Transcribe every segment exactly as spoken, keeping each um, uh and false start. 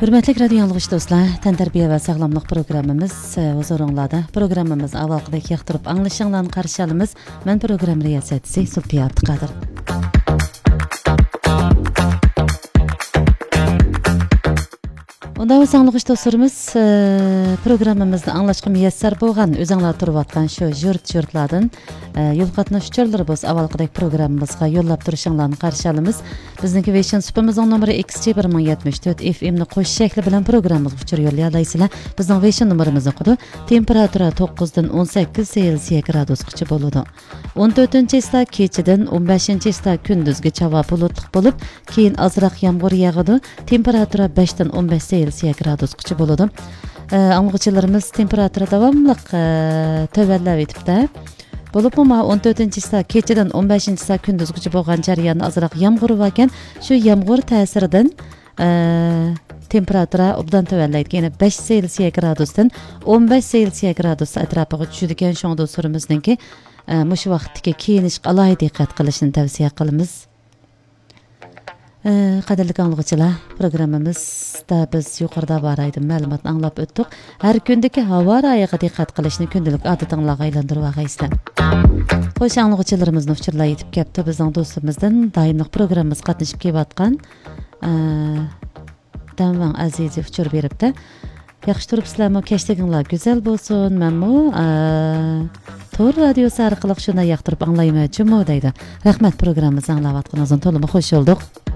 Hürmetli radyo yanılgıç dostlar, Tantarbiya ve sağlamlık programımız huzurunlarda. Programımız avalqıdaki yaxtırıp anlaşılan qarşı alımız. Ben program riyasatçısı Sulpiya Abdikadir. Onda sağlıqış dostlarımız programımızda anlaşqı müyəssər bolğan, özüңlər turub atqan şu jürt-jürtlardan yol qatnaşçıları boz avalqıdaki programımızga yollap turuşuңlarni qarşı alımız. Bizniki Vision Supamızın numara X C bir ming yetmiş dört F M'ni qo'sh şekli bilan programımız uçur yollayaysizlar. Bizning Vision numaramizni qo'ydi. Temperatura to'qqizdan o'n sakkiz Selsiya gradusgacha bo'ladi. o'n to'rtinchi isda kechidan o'n beshinchi isda kunduzgacha havo bulutli bo'lib, keyin ozroq yomg'ir yog'adi. Temperatura beshdan o'n besh Selsiya gradusgacha bo'ladi. Anglag'chilarimiz temperatura davomli tövəllab etibdi. Bo'lib ama o'n to'rtinchi isda kechidan o'n beshinchi isda kunduzgacha bo'lgan jarayonni ozroq yomg'ir va ekan, shu yomg'ir ta'siridan temperatura obdan tövəllaydi. Ya'ni besh Selsiya gradusdan o'n besh Selsiya gradus atrofiga tushadi ekan. Shunda so'rimizningki, mush vaqtdagi kiyinish alohida diqqat qilishni tavsiya qilamiz. Qadrli anglag'chilar, programmamizda biz yuqorida baraydi ma'lumotni anglab o'tdik. Har kundagi havo rayiga diqqat qilishni kundalik odatingizga aylantirib olgaysizlar. Xo'sh, anglag'chilarimizni uchurlar yetib kelibdi. Bizning do'stimizdan doimlik programmamiz qatnashib kelayotgan Damvan Azizev uchur beribdi. Yaxshi turibsizlarmi? Kechliginglar go'zal bo'lsin. Menmi Tor radiosi orqali shuni yoqtirib anglaymoqchiman deydi. Rahmat, programmamizni anglayotganingizdan to'liq xush bo'ldik.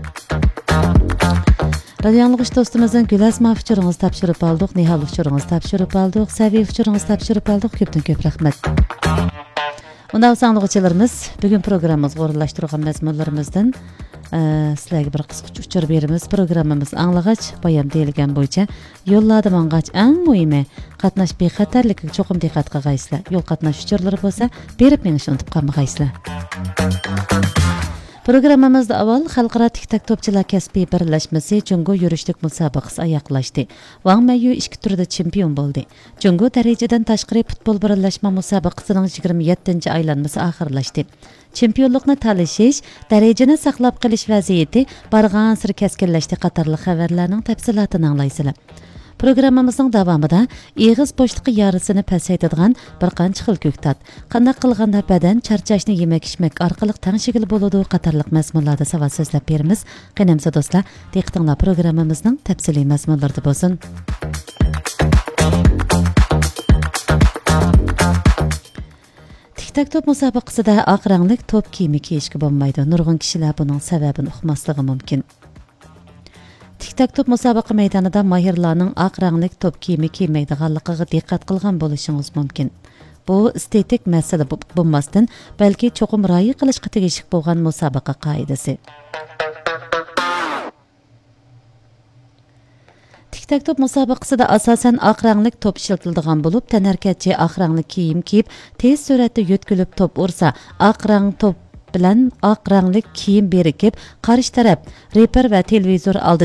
Radio yanılgıç dostumuzun Gülasma uçurunuz tapşırıp aldık, Nihal uçurunuz tapşırıp aldık, Savi uçurunuz tapşırıp aldık. Köpten köp rahmet. Ondan sağlıqçılarımız, bugün programımız qorullaştırılgan məzmunlarımızdan sizlarga bir qisqacha uçur berimiz. Programımız anlag'ach, bayam deyilgan bo'yicha yo'llarda mang'ach eng muhimi qatnash bexatarligiga cho'qim diqqat qilgaysizlar. Yo'l qatnash uchurlari bo'lsa, berib mengishni unutib qolmagaysizlar. Programmamızda avval Xalqaro Tik-tak Topchilar kasbiy birlashmasi Jungo yurishlik musobaqasi oyoqlashdi. Wang Mayu ikki turda chempion bo'ldi. Jungo darajadan tashqari futbol birlashma musobaqasining yigirma yettinchi aylanmasi oxirlashdi. Chempionlikni talashish, darajani saqlab qolish vaziyati bargan sir kaskinlashdi qatorli xabarlarning tafsilotini anglaysizlar. Programmamızın davamida eg'iz bo'shliqi yarısını pasaytadigan bir qancha xil ko'ktat, qanday qilganda badan charchashni yemak-ichmak orqali tangshigil bo'ladi qatorliq mazmunlarda savol so'zlab beramiz. Qanamsa do'stlar, diqqatinglar programmamizning tafsiliy mazmunlarida bo'lsin. Tik-tak top musobaqasida oq rangli top kiyimi kiyishga bo'lmaydi. Nurg'un kishilar buning sababini uqmasligi mumkin. Tik-tak top musobaqa maydonida mahirlarning oq rangli top kiyimi kiymaydiganligiga diqqat qilgan bo'lishingiz mumkin. Bu estetik masala bo'lmasdan, balki cho'qim rioya qilishga tegishli bo'lgan musobaqa qoidasi. Tik-tak top musobaqasida asosan oq rangli top ishlatiladigan bo'lib, tanarkatchi oq rangli kiyim kiyib, tez sur'atda yo'tkilib top ursa, oq rang top bilan oq rangli kiyim berikib, qarshi taraf reper va televizor oldi